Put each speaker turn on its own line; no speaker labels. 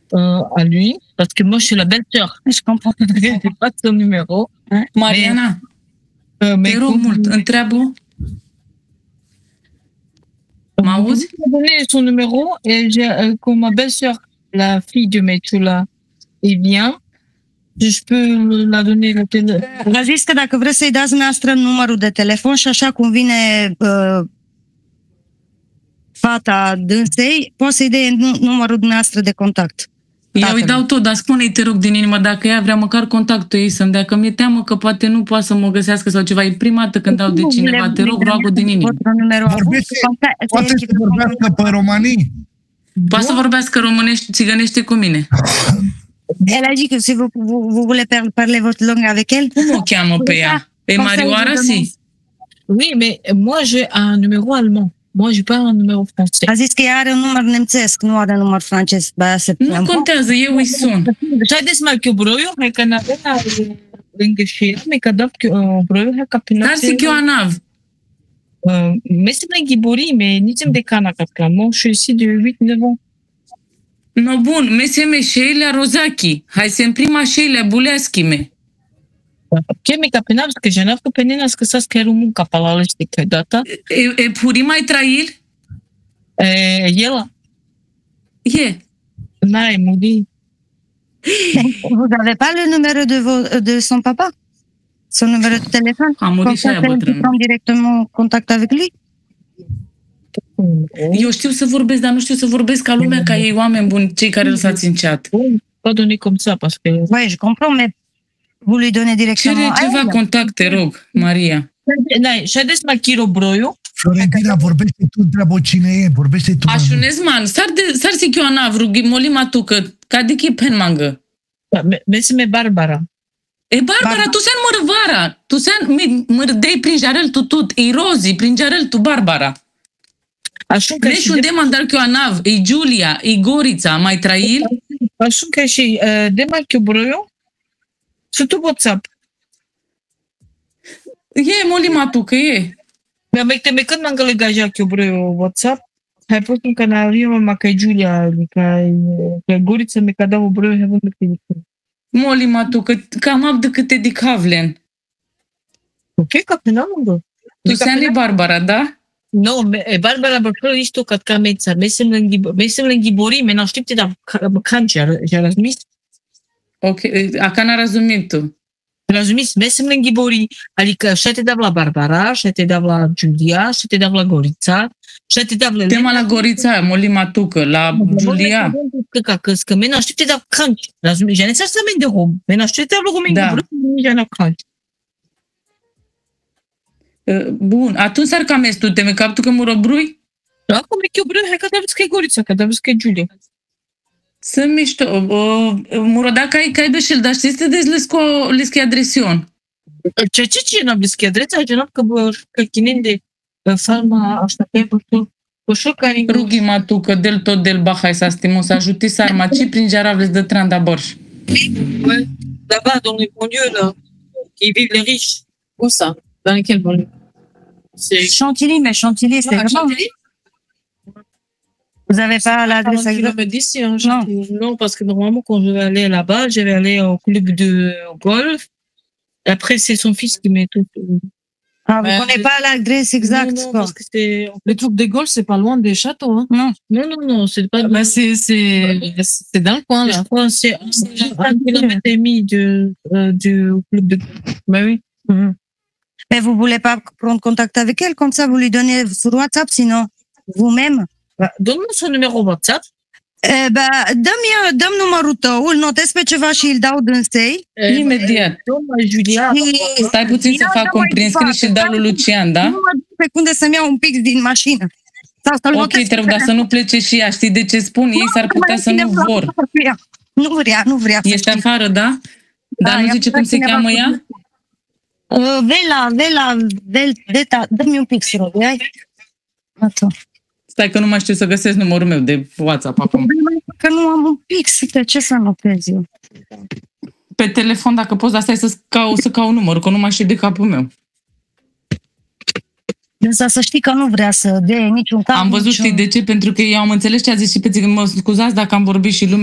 à lui, parce que moi, je suis la belle-sœur.
Je comprends.
J'ai pas son numéro.
Mariana, te rog mult, întreabă. M'auzi?
J'ai donné son numéro et quand ma belle-sœur, la fille de Meciula, est bien, je peux la donner le téléphone.
A zis că dacă vreți să-i dați noastră numărul de telefon și așa cum vine fata dânsei, poți să-i dai numărul noastră de contact.
Eu îi dau tot, dar spune-i, te rog, din inimă, dacă ea vrea măcar contactul ei să-mi dea, că mi-e teamă că poate nu poate să mă găsească sau ceva. E prima dată când dau de cineva, te rog, roagă din inimă.
Poate să vorbească pe romanii?
Poate să vorbească românești, țigănește cu mine.
Elle a dit que si vous voulez parler votre langue avec elle.
Cum o cheamă pe ea? E Marioara, si?
Oui, mais moi, j'ai un numéro allemand. Moi, j'ai pas un numéro français.
A zis că ea are un număr nemțesc, nu are număr francez.
Nu contează, eu îi sun.
Și haideți mai că broiu, hai că n-avem lângă și ea, mai că dau broiu, hai că pe
Dar zic eu anav.
Mais c'est un gibori, mais nici de cana ca moi, je suis ici de 8-9 ans.
No bun, meseme Sheila Rozaki. Hai să prima Sheila Buleaschime.
Ok, mais că penam, că je n'avais pas nena că s-a chiar un capala lăște că data.
E puri mai trail?
Ela.
E.
N-ai muri.
Vous n'avez pas le numéro de son papa? Son numéro de téléphone?
A murit și aia bătrână.
Directement contact avec lui?
Eu știu să vorbesc, dar nu știu să vorbesc ca lumea, ca ei oameni buni, cei care lăsați în chat.
Pas donner comme ça, parce que...
Oui, je comprends, mais vous lui donnez directement...
Cere ceva contact, te rog, Maria.
N-ai, și haideți mai chiro broiu.
Florentina, vorbește tu, întreabă cine e, vorbește tu.
Așunezman, sar si că eu anavru, molima tu, că cadiki penmangă.
Meseme Barbara.
E Barbara, tu sen mărvara, tu sen mărdei prin jarel tu tut, e Rozi, prin jarel tu Barbara. Nești unde mandar că eu anav, e Giulia, e Gorița, mai trail?
Așa că și de mai că broiu, să tu WhatsApp.
E molima tu, că e.
Mi-am teme când m-am gălegaja că broiu WhatsApp, hai pus un canal, eu mă ca Giulia, că Gorița mi ca dau broiu, hai văd telefon.
Molima tu, că cam ab de câte de Havlen.
Ok, că pe n-am
Tu sen Barbara, da?
No, Barbara Bărcălă ești tu că cameța, mesem lânghi gibori, me n-aștepte da canci, já razumit?
Ok, a n-a razumit tu.
Razumit, mesem lânghi gibori, adică și te dau la Barbara, și te dau la Giulia, și te dau la Gorița, și te dau la...
Tema la Gorița, molima tu, că la Giulia.
Că me n-aștepte da canci, razumit, já nețar să men de rom, me n-aștepte da rom, já n-au canci.
Bun, atunci ar cam tu teme captu că murobrui?
Da, cum e că brui, hai că dați că e Gorița, că dați că e Giulia.
Să mișto, murodaca ai cai beșel, dar știi să leschi adresion.
Ce n-am leschi adresia, ce n-am că chinen de farma asta pe bășul care...
Rugima tu că del tot del bahai să stimu să ajuti să armaci prin jaravles de tranda borș.
Là-bas, dans les banlieues, là, qui vivent les riches, où ça? Dans lesquels banlieues?
C'est Chantilly, mais Chantilly, c'est vraiment... Vous n'avez pas l'adresse exacte?
D'ici, hein, non, parce que normalement, quand je vais aller là-bas, je vais aller au club de golf. Et après, c'est son fils qui met tout.
Ah, vous ne connaissez pas l'adresse exacte?
Non, parce que c'est...
Le truc de golf, c'est pas loin des châteaux, hein?
Non, c'est pas...
Bah, c'est dans le coin, là.
Je crois que c'est 1,5 km du club de golf.
Bah oui.
Mais vous ne voulez pas prendre contact avec elle, comme ça vous lui donnez sur WhatsApp, sinon vous-même?
Donne-moi son numéro WhatsApp.
Dă-mi numărul tău, îl notez pe ceva și îl dau dânsei.
Imediat.
Julia.
Stai puțin să fac un prin-scris și îl dau lui Lucian, da?
Nu mă duc pe unde să-mi iau un pic din mașină.
Ok, te rog, dar să nu plece și ea. Știi de ce spun? Ei s-ar putea să nu vor.
Nu vrea.
Ești afară, da? Dar nu zice cum se cheamă ea?
Vela, dă-mi un pic, să rog, ai?
Stai că nu mai știu să găsesc numărul meu de WhatsApp acum.
Că nu am un pix, de ce să notez eu?
Pe telefon, dacă poți, dar stai să cau numărul, că nu mai știu de capul meu.
Însă să știi că nu vrea să dea niciun cap.
Am văzut, știi de ce? Pentru că eu am înțeles ce a zis și pe zi, mă scuzați dacă am vorbit și lumea